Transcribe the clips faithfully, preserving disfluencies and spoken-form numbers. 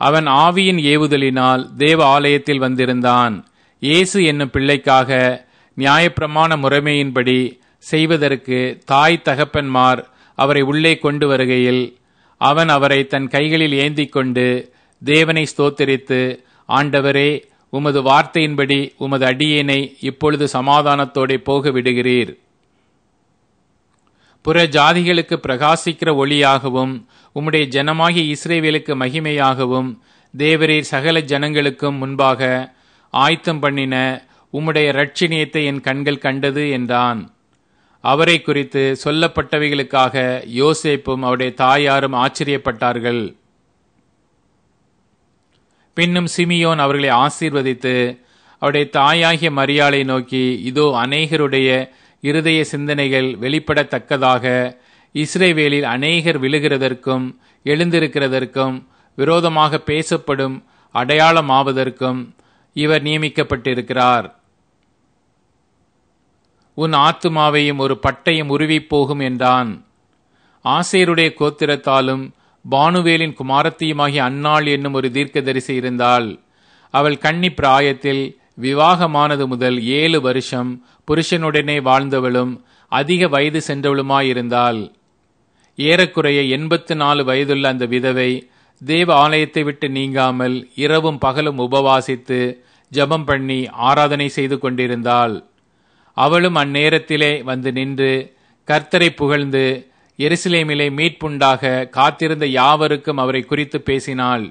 அவன் ஆவியின் ஏவுதலினால் தேவ ஆலயத்தில் வந்திருந்தான். இயேசு என்னும் பிள்ளைக்காக நியாயப்பிரமாண முறைமையின்படி செய்வதற்கு தாய் தகப்பன்மார் அவரை உள்ளே கொண்டு வருகையில் அவன் அவரை தன் கைகளில் ஏந்தி கொண்டு தேவனை ஸ்தோத்திரித்து, ஆண்டவரே, உமது வார்த்தையின்படி உமது அடியேனை இப்பொழுது சமாதானத்தோടെ போக விடுகிறீர். புற ஜாதிகளுக்கு பிரகாசிக்கிற ஒளியாகவும் உம்முடைய ஜனமாகிய இஸ்ரவேலுக்கு மகிமையாகவும் தேவரீர் சகல ஜனங்களுக்கும் முன்பாக ஆயத்தம் பண்ணின உம்முடைய இரட்சணியத்தை என் கண்கள் கண்டது என்றான். அவரை குறித்து சொல்லப்பட்டவைகளுக்காக யோசேப்பும் அவருடைய தாயாரும் ஆச்சரியப்பட்டார்கள். பின்னும் சிமியோன் அவர்களை ஆசீர்வதித்து அவருடைய தாயாகிய மரியாளை நோக்கி, இதோ அநேகருடைய இருதய சிந்தனைகள் வெளிப்படத்தக்கதாக இஸ்ரவேலில் அநேகர் விழுகிறதற்கும் எழுந்திருக்கிறதற்கும் விரோதமாக பேசப்படும் அடையாளமாவதற்கும் இவர் நியமிக்கப்பட்டிருக்கிறார். உன் ஆத்துமாவையும் ஒரு பட்டயம் உருவி போகும் என்றான். ஆசேருடைய கோத்திரத்தாலும் பானுவேலின் குமாரத்தியுமாகிய அன்னாள் என்னும் ஒரு தீர்க்கதரிசி இருந்தாள். அவள் கன்னி பிராயத்தில் விவாகமானது முதல் ஏழு வருஷம் புருஷனுடனே வாழ்ந்தவளும் அதிக வயது சென்றவளுமாயிருந்தாள். ஏறக்குறைய எண்பத்து நாலு வயதுள்ள அந்த விதவை தேவ ஆலயத்தை விட்டு நீங்காமல் இரவும் பகலும் உபவாசித்து ஜெபம் பண்ணி ஆராதனை செய்து கொண்டிருந்தாள். அவளும் அந்நேரத்திலே வந்து நின்று கர்த்தரை புகழ்ந்து எருசலேமிலே மீட்புண்டாக காத்திருந்த யாவருக்கும் அவரை குறித்து பேசினாள்.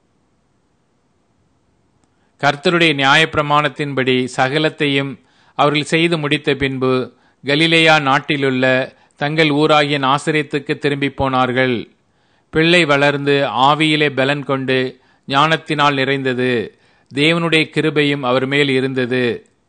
கர்த்தருடைய நியாயப்பிரமாணத்தின்படி சகலத்தையும் அவர்கள் செய்து முடித்த பின்பு கலிலேயா நாட்டிலுள்ள தங்கள் ஊராகிய நாசரேத்துக்கு திரும்பி போனார்கள். பிள்ளை வளர்ந்து ஆவியிலே பலன் கொண்டு ஞானத்தினால் நிறைந்தது. தேவனுடைய கிருபையும் அவர் மேல் இருந்தது.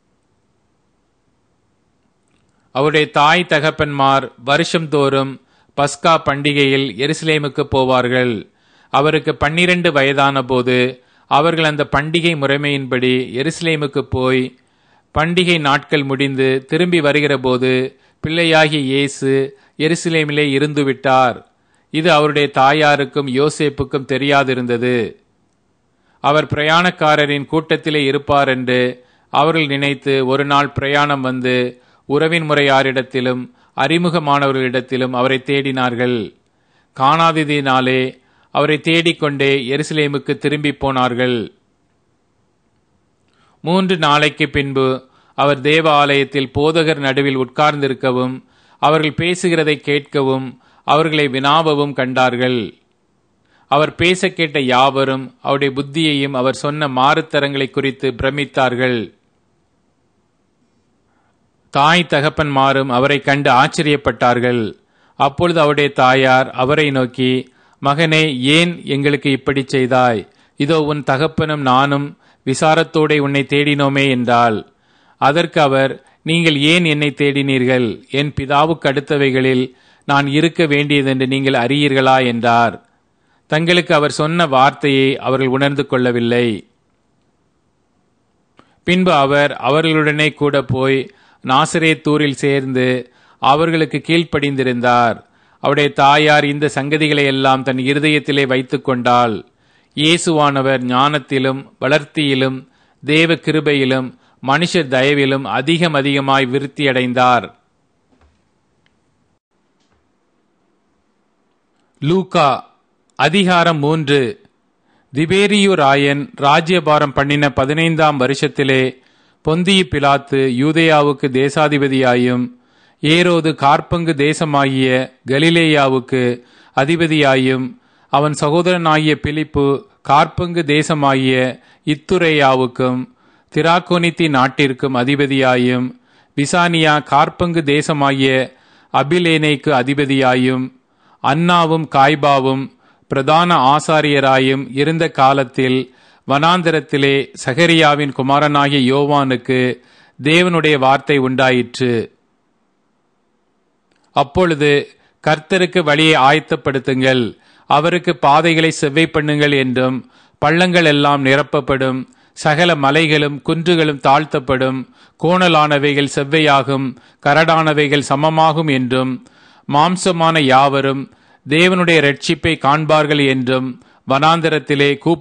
அவருடைய தாய் தகப்பன்மார் வருஷந்தோறும் பஸ்கா பண்டிகையில் எருசலேமுக்கு போவார்கள். அவருக்கு பன்னிரண்டு வயதான போது அவர்கள் அந்த பண்டிகை முறைமையின்படி எருசலேமுக்கு போய் பண்டிகை நாட்கள் முடிந்து திரும்பி வருகிற போது பிள்ளையாகிய இயேசு எருசலேமிலே இருந்து விட்டார். இது அவருடைய தாயாருக்கும் யோசேப்புக்கும் தெரியாதிருந்தது. அவர் பிரயாணக்காரரின் கூட்டத்திலே இருப்பார் என்று அவர்கள் நினைத்து ஒரு நாள் பிரயாணம் வந்து உறவின் முறையாரிடத்திலும் அறிமுகமானவர்களிடத்திலும் அவரை தேடினார்கள். காணாததினாலே அவரை தேடிக்கொண்டே எருசலேமுக்கு திரும்பி போனார்கள். மூன்று நாளைக்கு பின்பு அவர் தேவ ஆலயத்தில் போதகர் நடுவில் உட்கார்ந்திருக்கவும் அவர்கள் பேசுகிறதை கேட்கவும் அவர்களை வினாவவும் கண்டார்கள். அவர் பேச கேட்ட யாவரும் அவருடைய புத்தியையும் அவர் சொன்ன மாறுத்தரங்களை குறித்து பிரமித்தார்கள். தாய் தகப்பன்மாரும் அவரை கண்டு ஆச்சரியப்பட்டார்கள். அப்பொழுது அவருடைய தாயார் அவரை நோக்கி, மகனே, ஏன் எங்களுக்கு இப்படி செய்தாய்? இதோ உன் தகப்பனும் நானும் விசாரத்தோടെ உன்னை தேடினோமே என்றாள். அதற்கு அவர், நீங்கள் ஏன் என்னை தேடினீர்கள்? என் பிதாவுக்கு அடுத்தவைகளில் நான் இருக்க வேண்டியதென்று நீங்கள் அறியீர்களா என்றார். தங்களுக்கு அவர் சொன்ன வார்த்தையை அவர்கள் உணர்ந்து கொள்ளவில்லை. பின்பு அவர் அவர்களுடனே கூட போய் நாசரேத்தூரில் சேர்ந்து அவர்களுக்கு கீழ்ப்படிந்திருந்தார். அவருடைய தாயார் இந்த சங்கதிகளை எல்லாம் தன் இருதயத்திலே வைத்துக் கொண்டாள். இயேசுவானவர் ஞானத்திலும் வளர்த்தியிலும் தேவ கிருபையிலும் மனுஷர் தயவிலும் அதிகம் அதிகமாய் விருத்தியடைந்தார். லூக்கா அதிகாரம் மூன்று. திபேரியு ராயன் ராஜ்யபாரம் பண்ணின பதினைந்தாம் வருஷத்திலே பொந்தியு பிலாத்து யூதேயாவுக்கு தேசாதிபதியாயும் ஏரோது காற்பங்கு தேசமாகிய கலிலேயாவுக்கு அதிபதியாயும் அவன் சகோதரனாகிய பிலிப்பு காற்பங்கு தேசமாகிய இத்துரேயாவுக்கும் திராக்கோனித்தி நாட்டிற்கும் அதிபதியாயும் விசானியா காற்பங்கு தேசமாகிய அபிலேனைக்கு அதிபதியாயும் அன்னாவும் காய்பாவும் பிரதான ஆசாரியராயும் இருந்த காலத்தில் வனாந்தரத்திலே சகரியாவின் குமாரனாகிய யோவானுக்கு தேவனுடைய வார்த்தை உண்டாயிற்று. அப்பொழுது கர்த்தருக்கு வழியை ஆயத்தப்படுத்துங்கள், அவருக்கு பாதைகளை செவ்வை பண்ணுங்கள் என்றும், பள்ளங்கள் எல்லாம் நிரப்பப்படும், சகல மலைகளும் குன்றுகளும் தாழ்த்தப்படும், கோணலானவைகள் செவ்வையாகும், கரடானவைகள் சமமாகும் என்றும், மாம்சமான யாவரும் தேவனுடைய இரட்சிப்பை காண்பார்கள் என்றும் வனாந்தரத்திலே கூப்பிட்டு